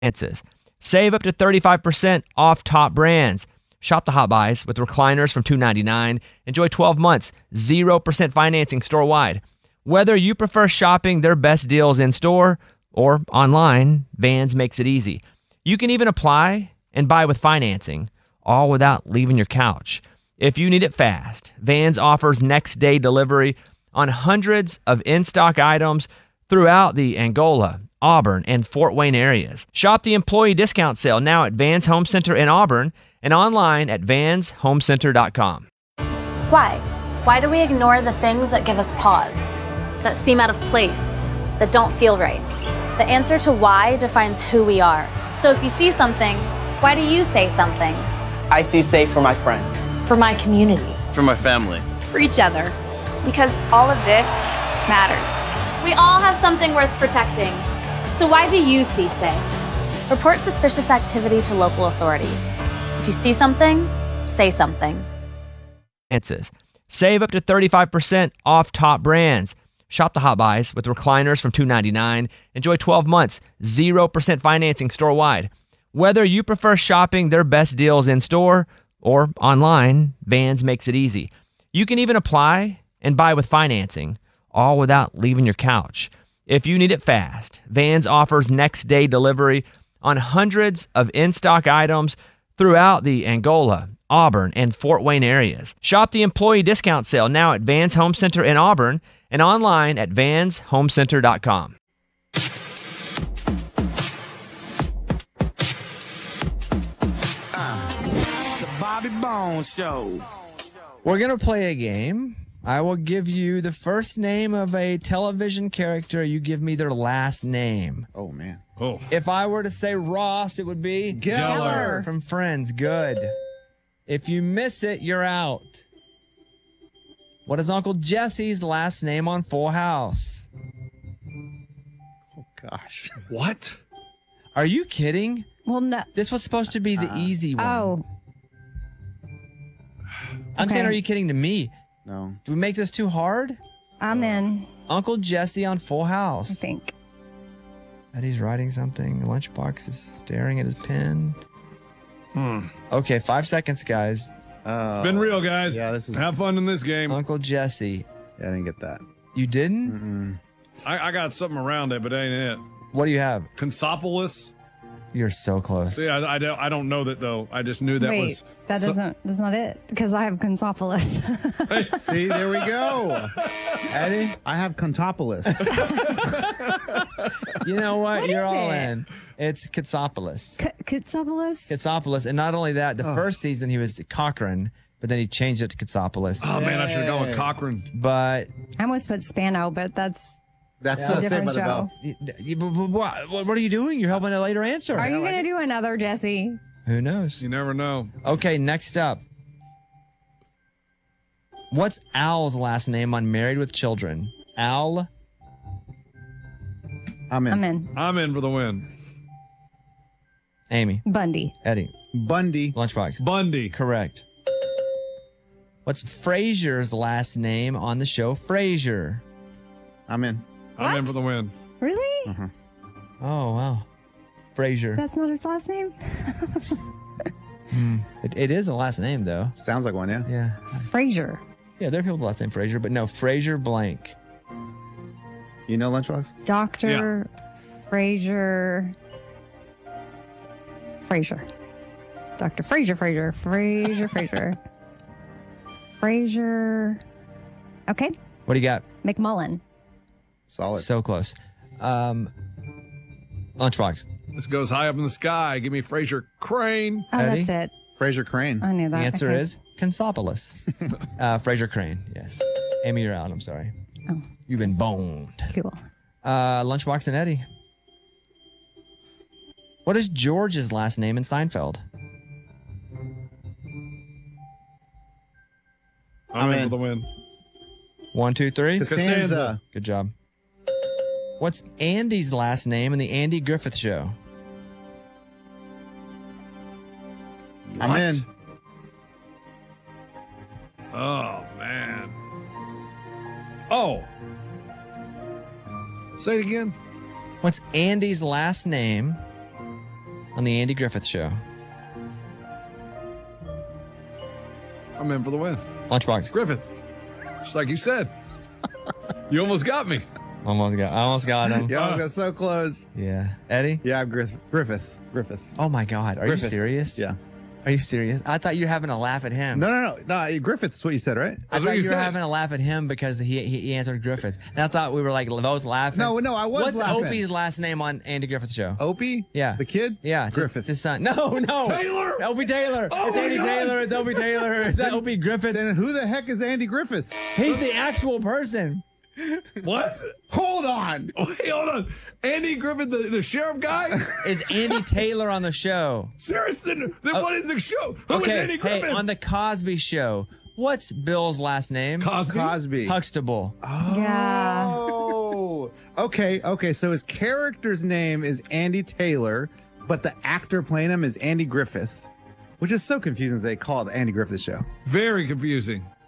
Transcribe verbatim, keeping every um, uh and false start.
Finances. Save up to thirty-five percent off top brands. Shop the Hot Buys with recliners from two hundred ninety-nine dollars. Enjoy twelve months, zero percent financing store-wide. Whether you prefer shopping their best deals in-store or online, Vans makes it easy. You can even apply and buy with financing, all without leaving your couch. If you need it fast, Vans offers next-day delivery on hundreds of in-stock items throughout the Angola, Auburn, and Fort Wayne areas. Shop the employee discount sale now at Vans Home Center in Auburn and online at vans home center dot com. Why? Why do we ignore the things that give us pause, that seem out of place, that don't feel right? The answer to why defines who we are. So if you see something, why do you say something? I see safe for my friends. For my community. For my family. For each other. Because all of this matters. We all have something worth protecting. So why do you see safe? Report suspicious activity to local authorities. If you see something, say something. Finances. Save up to thirty-five percent off top brands. Shop the Hot Buys with recliners from two hundred ninety-nine dollars. Enjoy twelve months, zero percent financing store-wide. Whether you prefer shopping their best deals in-store or online, Vans makes it easy. You can even apply and buy with financing, all without leaving your couch. If you need it fast, Vans offers next-day delivery on hundreds of in-stock items throughout the Angola, Auburn, and Fort Wayne areas. Shop the employee discount sale now at Vans Home Center in Auburn and online at vans home center dot com. Uh, the Bobby Bones Show. We're going to play a game. I will give you the first name of a television character. You give me their last name. Oh, man. Oh. If I were to say Ross, it would be Geller. From Friends. Good. If you miss it, you're out. What is Uncle Jesse's last name on Full House? Oh, gosh. What? Are you kidding? Well, no. This was supposed to be the Uh, easy one. Oh. I'm saying, okay. are you kidding to me? No. Do we make this too hard? I'm in, Uncle Jesse on Full House. I think. Eddie's writing something. Lunchbox is staring at his pen. Hmm. Okay, five seconds, guys. Uh, It's been real, guys. Yeah, this is. Have fun in this game. Uncle Jesse. Yeah, I didn't get that. You didn't? Mm-mm. I, I got something around it, but it ain't it. What do you have? Consopolis. You're so close. See, I, I don't. I don't know that though. I just knew that Wait, was. that so- doesn't, that's not it, because I have Consopolis. See, there we go. Eddie? I have Contopolis. You know what? What You're is all it? in. It's Kitsopolis. K- Kitsopolis? Kitsopolis. And not only that, the Oh. first season he was Cochrane, but then he changed it to Kitsopolis. Oh man, I should have gone with Yay. Cochrane. But I almost put Spano, but that's. That's Yeah. so Different saved by the show. bell. y- y- but- but what, what are you doing? You're helping a later answer. Are you like going to do another, Jesse? Who knows? You never know. Okay, next up. What's Al's last name on Married with Children? Al? I'm in. I'm in. I'm in for the win. Amy. Bundy. Eddie. Bundy. Lunchbox. Bundy. Correct. What's Frasier's last name on the show Frasier? I'm in. I'm in What? for the win. Really? Oh, wow. Frasier. That's not his last name? It, it is a last name, though. Sounds like one, yeah. Yeah. Frasier. Yeah, there are people with the last name Frasier, but no, Frasier blank. You know Lunchbox? Doctor Fraser. Fraser. Doctor Fraser, Fraser, Fraser, Fraser. Fraser. Okay. What do you got? McMullen. Solid. So close. Um, Lunchbox. This goes high up in the sky. Give me Fraser Crane. Oh, Eddie? that's it. Fraser Crane. I knew that. The answer Okay. is Consopolis. uh, Frasier Crane, yes. Amy, you're out. I'm sorry. Oh. You've been boned. Cool. Uh, Lunchbox and Eddie. What is George's last name in Seinfeld? I'm, I'm in in. for the win. One, two, three. Costanza. Good job. What's Andy's last name in the Andy Griffith Show? I'm What? in. Oh man. Oh. Say it again. What's Andy's last name on the Andy Griffith Show? I'm in for the win. Lunchbox. Griffith. Just like you said. You almost got me. Almost got. I almost got him. Yeah, I got so close. Yeah. Eddie. Yeah, Griff- Griffith. Griffith. Oh my God. Are Griffith. you serious? Yeah. Are you serious? I thought you were having a laugh at him. No, no, no, no. Griffith's what you said, right? I That's what thought you you were said. having a laugh at him because he he, he answered Griffith. And I thought we were like both laughing. No, no, I was What's laughing. Opie's last name on Andy Griffith's show? Opie? Yeah. The kid? Yeah, it's Griffith. His, his son. No, no. Taylor! Opie Taylor. Oh it's my Andy God. Taylor. It's Opie Taylor. Is that Opie Griffith? Then who the heck is Andy Griffith? He's the actual person. What? Hold on. Wait, hold on. Andy Griffith, the, the sheriff guy? Is Andy Taylor on the show? Seriously? Then what is the show? Who is Okay, Andy hey, Griffith? on the Cosby Show, what's Bill's last name? Cosby? Cosby. Huxtable. Yeah. Oh. Okay, okay. So his character's name is Andy Taylor, but the actor playing him is Andy Griffith, which is so confusing that they call it the Andy Griffith Show. Very confusing.